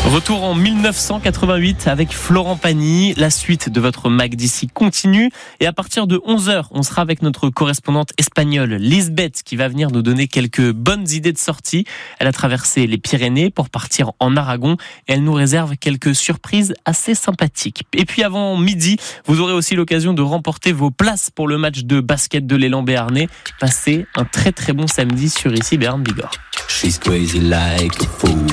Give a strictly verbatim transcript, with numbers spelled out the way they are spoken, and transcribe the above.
Retour en dix-neuf cent quatre-vingt-huit avec Florent Pagny. La suite de votre Mac d'ici continue. Et à partir de onze heures, on sera avec notre correspondante espagnole, Lisbeth, qui va venir nous donner quelques bonnes idées de sortie. Elle a traversé les Pyrénées pour partir en Aragon et elle nous réserve quelques surprises assez sympathiques. Et puis avant midi, vous aurez aussi l'occasion de remporter vos places pour le match de basket de l'élan béarnais. Passez un très très bon samedi sur ici Béarn Bigorre. She's crazy like a fool.